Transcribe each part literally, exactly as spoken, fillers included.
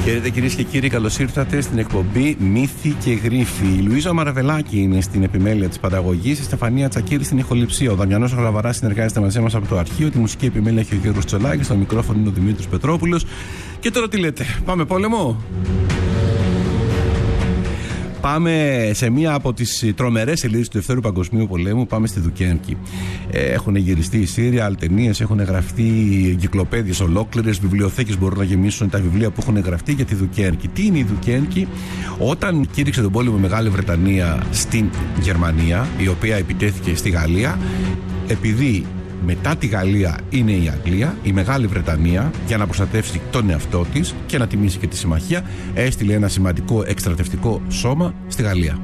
Χαίρετε κυρίες και κύριοι, καλώς ήρθατε στην εκπομπή Μύθοι και Γρίφοι. Η Λουίζα Μαραβελάκη είναι στην επιμέλεια της παραγωγής, η Στεφανία Τσακίρη στην ηχοληψία. Ο Δαμιανός Γραβαράς συνεργάζεται μαζί μας από το αρχείο. Τη μουσική επιμέλεια έχει ο Γιώργος Τσολάκης, στο μικρόφωνο είναι ο Δημήτρης Πετρόπουλος. Και τώρα τι λέτε, πάμε πόλεμο? Πάμε σε μία από τις τρομερές σελίδες του Δευτέρου Παγκοσμίου Πολέμου. Πάμε στη Δουκέρκη. Έχουν γυριστεί οι σύριαλ, ταινίες, έχουν γραφτεί εγκυκλοπαίδειες ολόκληρες, βιβλιοθήκες μπορούν να γεμίσουν τα βιβλία που έχουν γραφτεί για τη Δουκέρκη. Τι είναι η Δουκέρκη? Όταν κήρυξε τον πόλεμο η Μεγάλη Βρετανία στην Γερμανία, η οποία επιτέθηκε στη Γαλλία, επειδή μετά τη Γαλλία είναι η Αγγλία, η Μεγάλη Βρετανία, για να προστατεύσει τον εαυτό της και να τιμήσει και τη συμμαχία, έστειλε ένα σημαντικό εκστρατευτικό σώμα στη Γαλλία.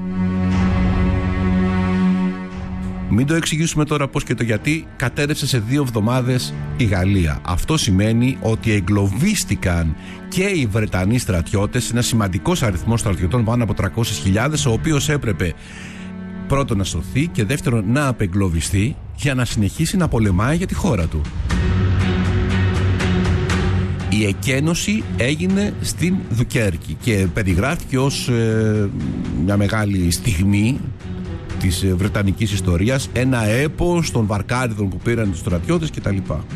Μην το εξηγήσουμε τώρα πώς και το γιατί. Κατέρευσε σε δύο εβδομάδες η Γαλλία. Αυτό σημαίνει ότι εγκλωβίστηκαν και οι Βρετανοί στρατιώτες, ένα σημαντικός αριθμός στρατιωτών, πάνω από τριακόσιες χιλιάδες, ο οποίος έπρεπε πρώτον να σωθεί και δεύτερον να απεγκλωβιστεί για να συνεχίσει να πολεμάει για τη χώρα του. Η εκένωση έγινε στην Δουκέρκη και περιγράφηκε ως ε, μια μεγάλη στιγμή της βρετανικής ιστορίας, ένα έπος των βαρκάριδων που πήραν τους στρατιώτες κτλ.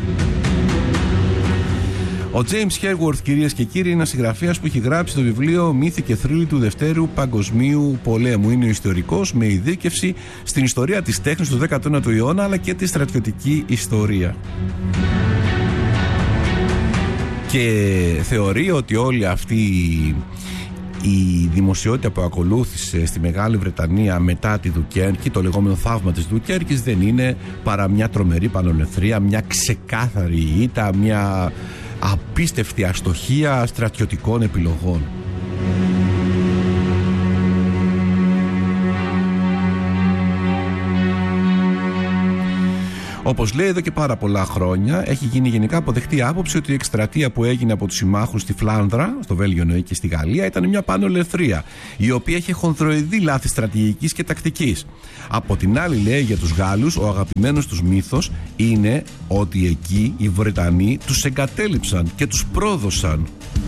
Ο James Hareworth, κυρίες και κύριοι, είναι ένας συγγραφέας που έχει γράψει το βιβλίο Μύθοι και Θρύλοι του Δευτέρου Παγκοσμίου Πολέμου. Είναι ο ιστορικός με ειδίκευση στην ιστορία της τέχνης του δέκατου ένατου αιώνα, αλλά και τη στρατιωτική ιστορία. Και θεωρεί ότι όλη αυτή η δημοσιότητα που ακολούθησε στη Μεγάλη Βρετανία μετά τη Δουκέρκη, το λεγόμενο θαύμα της Δουκέρκης, δεν είναι παρά μια τρομερή πανολεθρία, μια ξεκάθαρη ήττα, μια απίστευτη αστοχία στρατιωτικών επιλογών. Όπως λέει εδώ και πάρα πολλά χρόνια, έχει γίνει γενικά αποδεκτή άποψη ότι η εκστρατεία που έγινε από τους συμμάχους στη Φλάνδρα, στο Βέλγιο εννοεί, και στη Γαλλία, ήταν μια πανολεθρία, η οποία είχε χονδροειδή λάθη στρατηγικής και τακτικής. Από την άλλη, λέει, για τους Γάλλους, ο αγαπημένος τους μύθος είναι ότι εκεί οι Βρετανοί τους εγκατέλειψαν και τους πρόδωσαν.